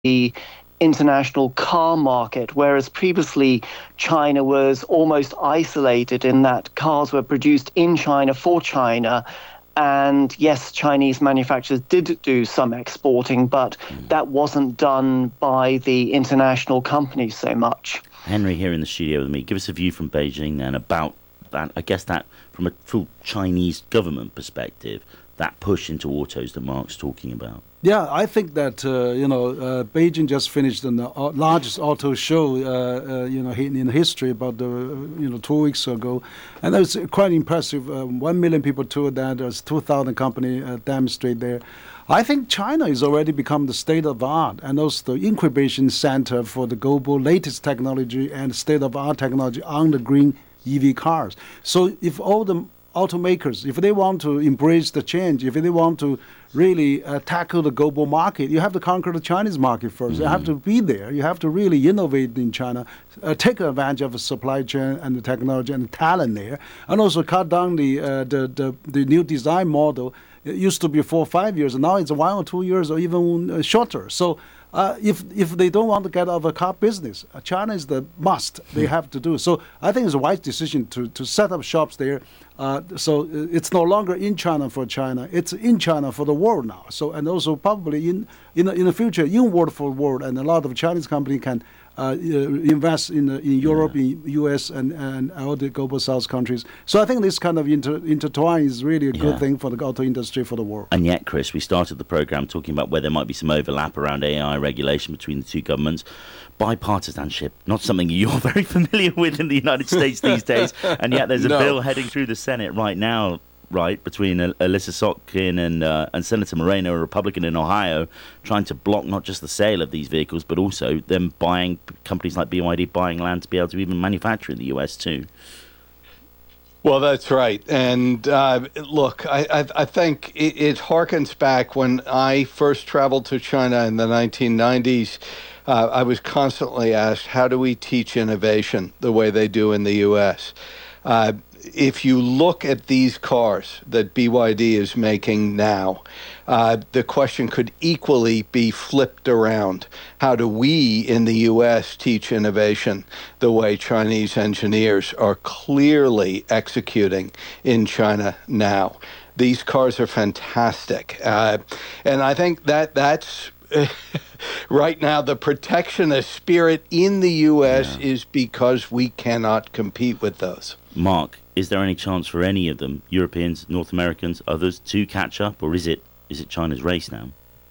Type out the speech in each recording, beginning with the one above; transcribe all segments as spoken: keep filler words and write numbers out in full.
the international car market, whereas previously China was almost isolated in that cars were produced in China for China. And yes, Chinese manufacturers did do some exporting, but that wasn't done by the international companies so much. Henry here in the studio with me. Give us a view from Beijing then about that, I guess that from a full Chinese government perspective, that push into autos that Mark's talking about. Yeah, I think that, uh, you know, uh, Beijing just finished the uh, largest auto show, uh, uh, you know, in, in history about, the, you know, two weeks ago. And that was quite impressive. Uh, One million people toured that. There's two thousand companies uh, demonstrate there. I think China has already become the state of the art and also the incubation center for the global latest technology and state-of-the-art technology on the green E V cars. So if all the automakers, if they want to embrace the change, if they want to really uh, tackle the global market, you have to conquer the Chinese market first. Mm-hmm. You have to be there. You have to really innovate in China, uh, take advantage of the supply chain and the technology and the talent there, and also cut down the uh, the, the the new design model. It used to be four or five years, and now it's one or two years or even uh, shorter. So uh, if if they don't want to get out of a car business, uh, China is the must. They have to do. So I think it's a wise decision to, to set up shops there. Uh, so it's no longer in China for China. It's in China for the world now. So and also probably in in the, in the future, in world for world, and a lot of Chinese companies can uh, invest in uh, in Europe, yeah. in U S, and, and all the global South countries. So I think this kind of inter, intertwine is really a good yeah. thing for the auto industry for the world. And yet, Chris, we started the program talking about where there might be some overlap around A I regulation between the two governments. Bipartisanship, not something you're very familiar with in the United States these days, and yet there's a no. bill heading through the Senate right now, right, between uh, Alyssa Sotkin and uh, and Senator Moreno, a Republican in Ohio, trying to block not just the sale of these vehicles, but also them buying, companies like B Y D buying land to be able to even manufacture in the U S too. Well, that's right. And uh, look, I, I, I think it, it harkens back when I first traveled to China in the nineteen nineties. Uh, I was constantly asked, how do we teach innovation the way they do in the U S? Uh, if you look at these cars that B Y D is making now, uh, the question could equally be flipped around. How do we in the U S teach innovation the way Chinese engineers are clearly executing in China now? These cars are fantastic. Uh, and I think that that's... right now, the protectionist spirit in the U S yeah. is because we cannot compete with those. Mark, is there any chance for any of them, Europeans, North Americans, others, to catch up, or is it is it China's race now?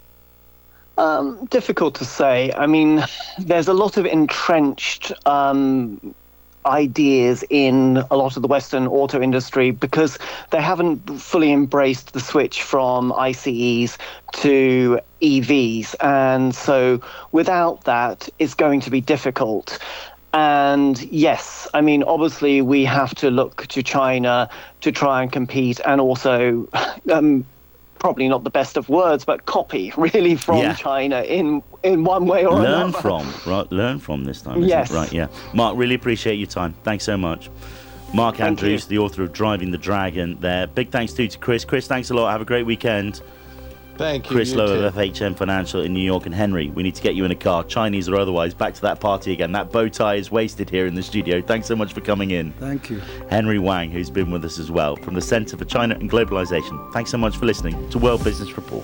Um, difficult to say. I mean, there's a lot of entrenched um, ideas in a lot of the Western auto industry because they haven't fully embraced the switch from I C Es to E Vs. And so without that, it's going to be difficult. And yes, I mean, obviously we have to look to China to try and compete and also um, probably not the best of words, but copy really from yeah. China in in one way or learn another. Learn from, right? Learn from this time, isn't yes. it? Right, yeah. Mark, really appreciate your time. Thanks so much. Mark Thank Andrews, you. the author of Driving the Dragon there. Big thanks too to Chris. Chris, thanks a lot. Have a great weekend. Thank you. Chris you Lowe too. of F H M Financial in New York. And Henry, we need to get you in a car, Chinese or otherwise, back to that party again. That bow tie is wasted here in the studio. Thanks so much for coming in. Thank you. Henry Wang, who's been with us as well, from the Centre for China and Globalization. Thanks so much for listening to World Business Report.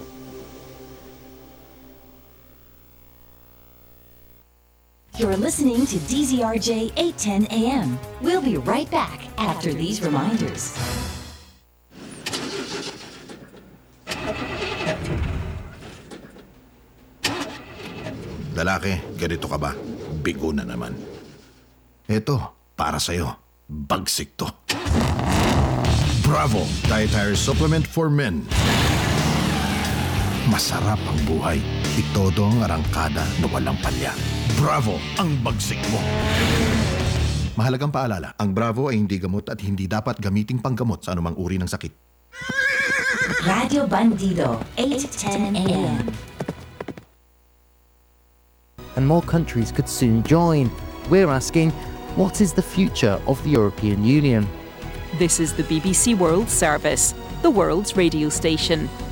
You're listening to D Z R J eight ten A M. We'll be right back after these reminders. Lalaki, ganito ka ba? Bigo na naman. Eto, para sa'yo. Bagsik to. Bravo! Dietary Supplement for Men. Masarap ang buhay. Itodo ang arangkada na walang palya. Bravo! Ang bagsik mo. Mahalagang paalala, ang Bravo ay hindi gamot at hindi dapat gamiting panggamot sa anumang uri ng sakit. Radio Bandido, eight ten A M. And more countries could soon join. We're asking, what is the future of the European Union? This is the B B C World Service, the world's radio station.